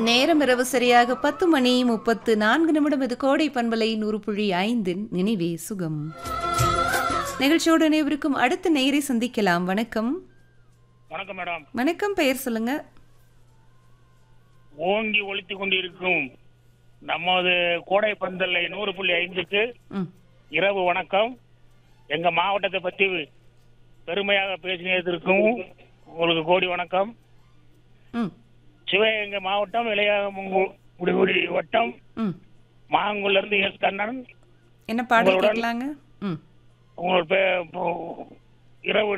நேரம் இரவு சரியாக 10:34 இது கோடை பண்பலை 100.5 நினைவே சுகம். நிகழ்ச்சியோடு அனைவருக்கும் அடுத்த நேயரை சந்திக்கலாம். வணக்கம். வணக்கம் மேடம். வணக்கம், பெயர் சொல்லுங்க. ஓங்கி ஒலித்துக் கொண்டிருக்கும் நமது கோடை பந்தலை 100.5க்கு இரவு வணக்கம். எங்க மாவட்டத்தை பற்றி பெருமையாக பேசினதற்கும் உங்களுக்கு கோடி வணக்கம். சிவகங்கை மாவட்டம் இளையாமுடி வட்டம் மாங்குள்ள இருந்து எஸ் கண்ணன். என்ன பாடல் கேட்கலாங்க? உங்களோட இரவு